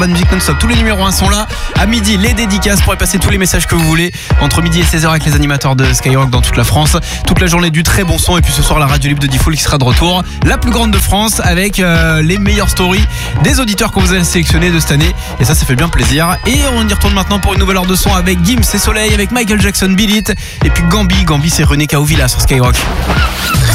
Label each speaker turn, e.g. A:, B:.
A: Bonne musique non-stop. Tous les numéros 1 sont là. À midi, les dédicaces pour passer tous les messages que vous voulez. Entre midi et 16h avec les animateurs de Skyrock dans toute la France. Toute la journée du très bon son. Et puis ce soir, la radio libre de Diffoul qui sera de retour. La plus grande de France avec les meilleures stories des auditeurs qu'on vous a sélectionnés de cette année. Et ça fait bien plaisir. Et on y retourne maintenant pour une nouvelle heure de son avec Gims et Soleil, avec Michael Jackson, Beat It. Et puis Gambi, c'est René Kaouvila sur Skyrock.